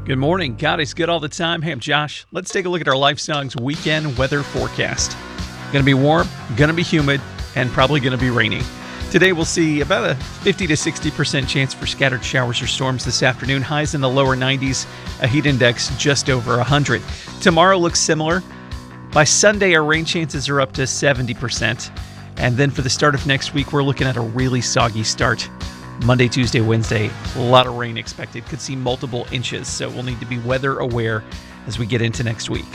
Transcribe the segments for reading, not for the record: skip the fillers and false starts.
Good morning. God is good all the time. Hey, I'm Josh. Let's take a look at our Lifesongs weekend weather forecast. Going to be warm, going to be humid, and probably going to be rainy. Today we'll see about a 50 to 60% chance for scattered showers or storms this afternoon. Highs in the lower 90s, a heat index just over 100. Tomorrow looks similar. By Sunday, our rain chances are up to 70%. And then for the start of next week, we're looking at a really soggy start. Monday, Tuesday, Wednesday, a lot of rain expected. Could see multiple inches, so we'll need to be weather aware as we get into next week.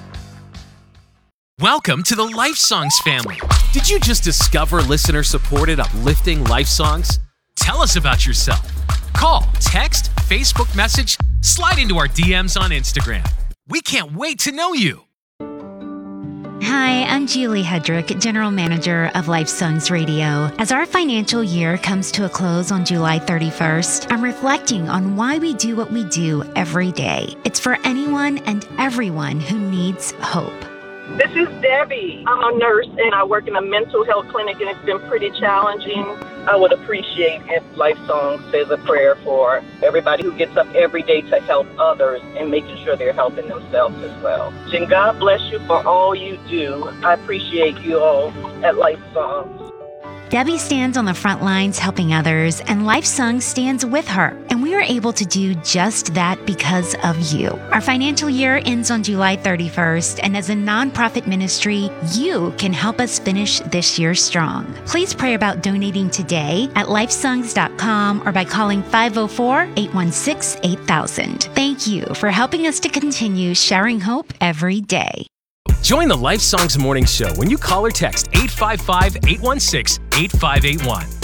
Welcome to the Lifesongs family. Did you just discover listener-supported, uplifting Lifesongs? Tell us about yourself. Call, text, Facebook message, slide into our DMs on Instagram. We can't wait to know you. Hi, I'm Julie Hedrick, General Manager of Lifesongs Radio. As our financial year comes to a close on July 31st, I'm reflecting on why we do what we do every day. It's for anyone and everyone who needs hope. This is Debbie. I'm a nurse and I work in a mental health clinic, and it's been pretty challenging. I would appreciate if Lifesongs says a prayer for everybody who gets up every day to help others and making sure they're helping themselves as well. And God bless you for all you do. I appreciate you all at Lifesongs. Debbie stands on the front lines helping others, and Lifesongs stands with her. And we are able to do just that because of you. Our financial year ends on July 31st, and as a nonprofit ministry, you can help us finish this year strong. Please pray about donating today at lifesongs.com or by calling 504-816-8000. Thank you for helping us to continue sharing hope every day. Join the Lifesongs Morning Show when you call or text 855-816-8581.